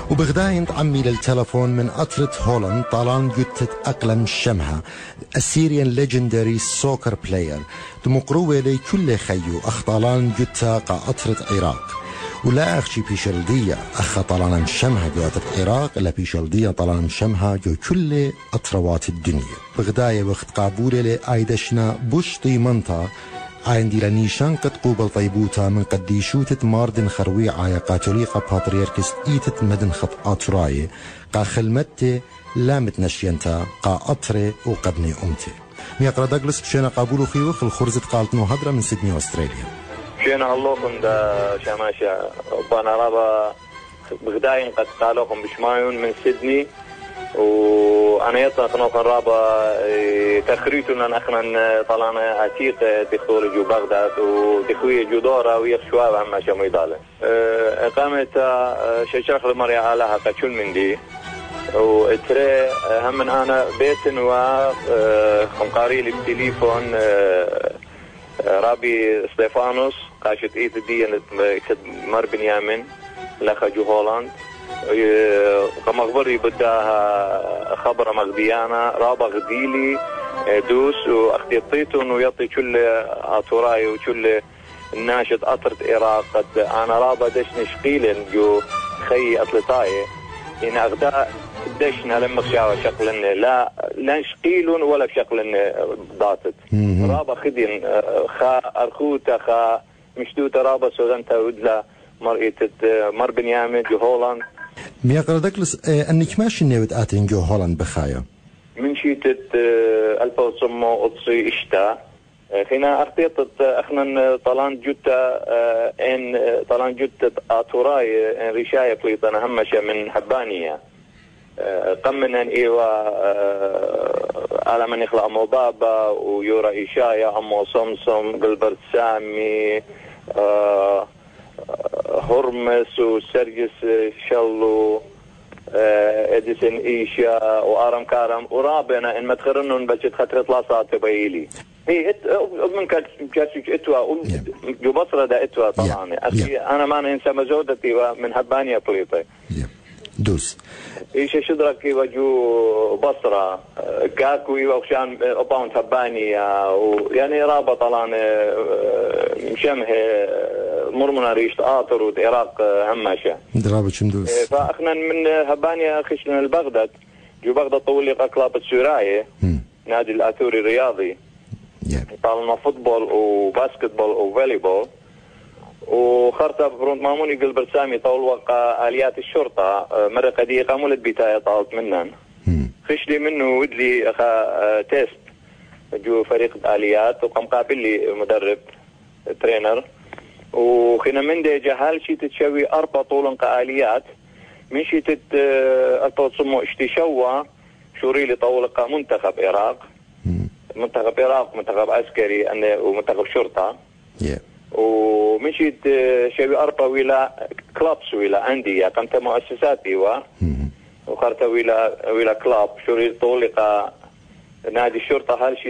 وبغداين عمي للتلفون من قطرة هولند طالان جتة أقلم الشمها السيريان ليجندري سوكر بلاير دمقروة لي كل خيو أخطالان جتة قا قطرة عراق ولا أخشي بيشلدية أخ طالان الشمها جو قطرة عراق إلا بيشلدية طالان الشمها جو كل أطروات الدنيا بغداية وقت قابولة لي آيدشنا بشطي منطقة عندي لنيشان قد قوبل طيبوتا من قديشوتة ماردن خروي عايا قاتوليقا باتريركس إيتت مدن خط آتراي قا خلمتي لا متنشينتا قا أطري وقبني أمتي ميقرا داغلس بشينا قابولو خيوخ الخرزة قالت هدرة من سيدني أستراليا بشينا هلوكم دا شاماشا بانا رابا بغداين قد قالوكم بشمايون من سيدني وأنا يطلق نوخن رابا تخريتنا أخنا طلعنا عتيق دخول جو بغداد ودخوية جو دورة ويخشوا عما شميدالة قامت شيشرخ المريا علىها قتشون من دي واتري هم من أنا بيتن وخمقاري لي بتليفون رابي ستيفانوس قاشت إيت دي مر بنيامن لخا جو هولاند كمخبري بدها خبر مغديانا رابا غديلي دوس واختيطيتون ويعطي كل عطوراي وكل الناشط أطرت إراق قد أنا رابا دشن شقيل جو خي أطلطاي إن أغداء دشنا لما خشاوة شقلن لا شقيلون ولا بشقلن ضاطت رابا خدين خا أرخوتا خا مشتوتا رابا سودانتا ودلا مرئيتت مر بنيامن جو هولاند ميقرا داكلس انك ماشي نيوت اتين جو هولاند بخايا من شيتت 1900 اشتا خينا اختيطت اخنا طلان جوتا ان طلان جوتا اتوراي ان ريشايه فليطنا همشه من حبانيه قمنا ايوا على من يخلق امو بابا ويورا ايشايا امو صمصم قلبرت سامي هرمس وسرجس شلو اديسن ايشا وارم كارم ورابنا ان متخرنون بجت خطر طلاسات بيلي هي من كاتش اتوا جو بصره دا اتوا طبعا اخي انا ما انسى مزودتي من هبانيا بليطي دوس ايش شدرك وجو بصره كاكوي وشان اوباون هبانيا ويعني رابط طلعن مشمه مرمنا ريشت آطر والعراق هماشة درابة شمدوس فأخنا من هبانيا خشنا البغداد جو بغداد طول لقى كلاب السوراية نادي الآثوري الرياضي طالنا فوتبول وباسكتبول وفوليبول وخرطة برونت ماموني قلب سامي طول وقع آليات الشرطة مرة قديقة مولد بتاية طالت منن خش لي منه ودلي أخا تيست جو فريق آليات وقام قابل لي مدرب ترينر وخنا من دي جهال شي تتشوي 4 طول آليات من شي التصمو اشتشوا شوري لي طول منتخب عراق منتخب عراق منتخب عسكري ومنتخب شرطة ومن شي شوي 4 ولا كلابس ولا أندية كانت مؤسسات ايوا وخرت ولا كلاب شوري طول نادي الشرطة هالشي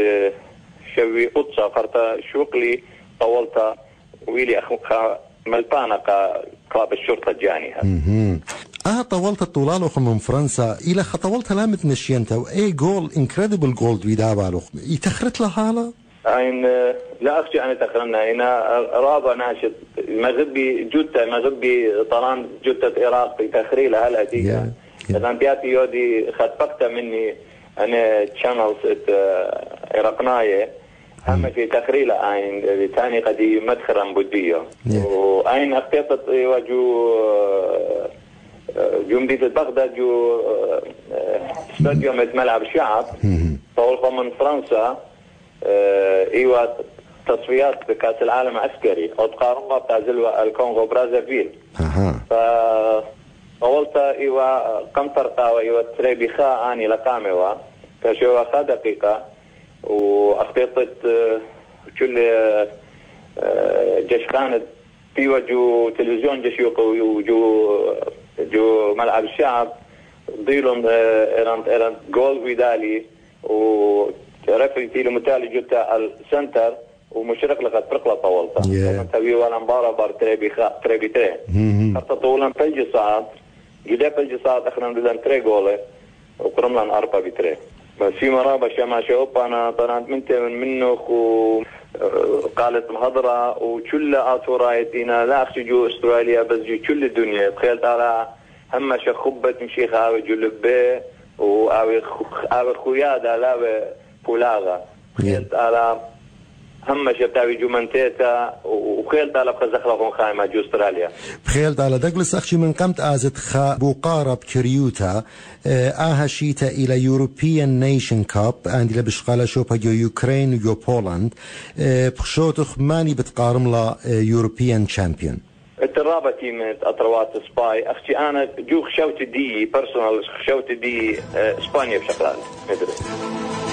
تتشوي قدسة خرت شوقلي طولتها ويلي أخوك ملبانا كلاب الشرطة الجانية طولت الطولال من فرنسا إلى خطولت لامت نشينتا وأي جول إنكريدبل جول بيدابالو يتخرت لحالة أين لا أخشى أن تخرنا هنا رابع ناشط مغبي جوتا مغبي طلان جوتا العراق في تخريلة هالأدية إذا بياتي يودي خطبقت مني أنا تشانلز عراقناية هم في تخريلة عين ثاني قدي مدخرا بودية وعين اختيطت وجو مدينة بغداد جو استاديوم ملعب الشعب طولقوا من فرنسا ايوا تصفيات بكاس العالم عسكري او تقارنها بتاع الكونغو برازافيل فطولت ايوا قمطرقة ايوا تريبيخا اني لقاموا كشوا خا دقيقة واختيطت كل جيش كانت في وجو تلفزيون جيش جو ملعب الشعب ضيلهم ايران جول فيدالي ورفري تيلو متالي جوتا السنتر ومشرق لقد فرق طولتها تبي ولا مباراه بار تريبي تري حتى طولا بيجي ساعات جدا بالجساد اخنا بدنا 3 جول وقرمنا 4-3 بس في مرابش ما شوف انا طلعت منه قالت مهضرة وكل آثورايتنا لا أخشجوا أستراليا بس جو كل الدنيا تخيلت على هم شخبة مشيخ آوي جلبة وآوي خويادة لا بولاغة تخيلت على هم شبتاوي جو منتيتا وخيلت على بخزخلقون خايمة جو أستراليا بخيلت على دقلس أخشي من قمت آزت بوقارب كريوتا آهشيتا إلى يوروبيان نيشن كاب عندي لبشقالة شوبا جو يوكرين ويو بولند بخشوتخ ماني بتقارم لا يوروبيان تشامبيون الترابة تيمت أطروات سباي أختي أنا جو خشوت دي بيرسونال خشوت دي إسبانيا بشكل مدري